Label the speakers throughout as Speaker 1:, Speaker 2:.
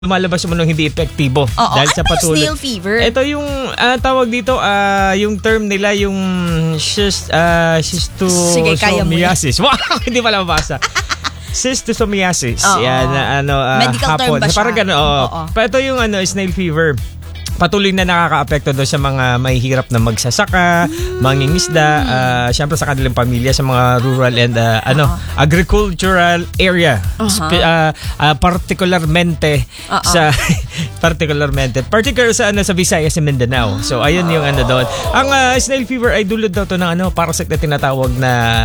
Speaker 1: lumalabas mo nung hindi epektibo dahil sa patuloy.
Speaker 2: Snail fever?
Speaker 1: Ito yung tawag dito, yung term nila yung schistosomiasis. Wow, hindi pala mabasa. Schistosomiasis. Yan,
Speaker 2: medical term ba siya?
Speaker 1: Parang gano'n. Pero ito yung snail fever. Patuloy na nakaka-apekto doon sa mga mahihirap na magsasaka, mangingisda, syempre sa kanilang pamilya, sa mga rural and agricultural area. Particularmente sa Visayas and Mindanao. So ayun yung doon. Ang snail fever ay dulot daw to ng parasite na tinatawag na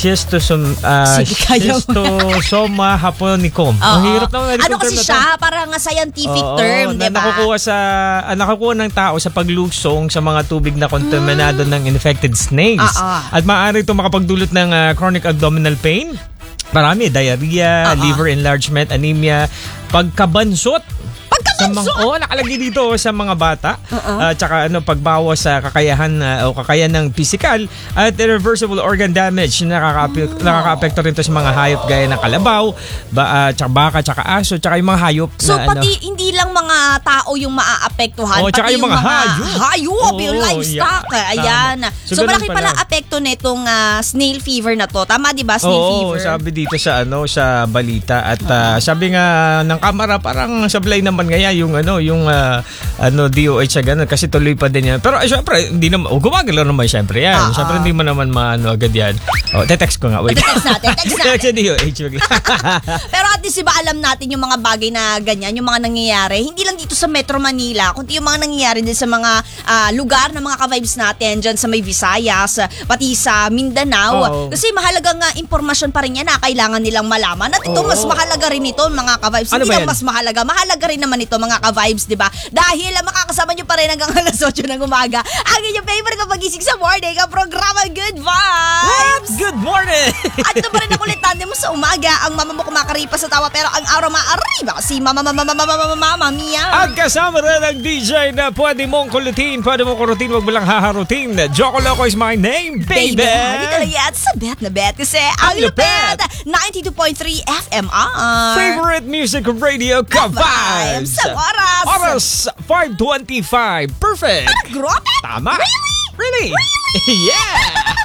Speaker 1: Schistosoma japonicum. Ang hirap naman medical term na to.
Speaker 2: Kasi siya? Parang scientific term, di ba?
Speaker 1: Nakakuha ng tao sa paglusong sa mga tubig na kontaminado ng infected snails. At maaari ito makapagdulot ng chronic abdominal pain. Marami, diarrhea, liver enlargement, anemia, pagkabansot. Nakalagay dito sa mga bata. Tsaka pagbawas sa kakayahan ng physical at irreversible organ damage na nakaka-apekto rin to sa mga hayop gaya ng kalabaw, tsaka baka, tsaka aso, tsaka yung mga hayop.
Speaker 2: So pati hindi lang mga tao yung maaapektuhan,
Speaker 1: tsaka
Speaker 2: pati
Speaker 1: yung mga
Speaker 2: hayop, yung livestock. Ayan. So malaki pala apekto nitong snail fever na to. Tama, di ba? Snail fever.
Speaker 1: Sabi dito sa balita at sabi nga ng kamera parang sablay naman ngaya yung DOH sa ganun kasi tuloy pa din yan. Pero syempre hindi naman gumagalaw naman syempre yan. Syempre hindi mo naman agad yan. Te-text ko nga. Wait.
Speaker 2: Text natin.
Speaker 1: Sa DOH.
Speaker 2: Pero at least ba alam natin yung mga bagay na ganyan, yung mga nangyayari, hindi lang dito sa Metro Manila, kundi yung mga nangyayari din sa mga lugar na mga ka-vibes natin dyan sa may Visayas, pati sa Mindanao. Kasi mahalagang impormasyon pa rin yan na kailangan nilang malaman. At ito, mas mahalaga rin ito, mga ka-vibes. Hindi lang mas mahalaga. Mahalaga rin naman ito, mga ka-vibes, di ba? Dahil makakasama nyo pa rin hanggang alas 8 ng umaga. Ang inyong favorite na pagising sa morning, ang programa Good Vibes!
Speaker 1: Good morning!
Speaker 2: At ito pa rin ang kulit tandem mo sa umaga. Ang mama mo kumakaripa sa tawa pero ang araw maariba si Mama Mia.
Speaker 1: At kasama rin ang DJ na pwede mong kulitin, pwede mong kurutin, wag mo lang haharutin. Joko Loco is my name, baby!
Speaker 2: Hindi talaga yan sa bet na bet kasi ang lupet! 92.3 FMR.
Speaker 1: Favorite music radio ka-vibes!
Speaker 2: Sa
Speaker 1: Oras 5:25. Perfect!
Speaker 2: Grabe!
Speaker 1: Tama! Really? Yeah!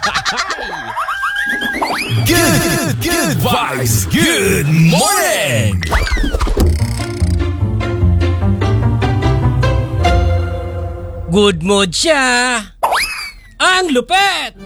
Speaker 3: Good vibes. Good morning.
Speaker 4: Good mood siya. Ang lupet.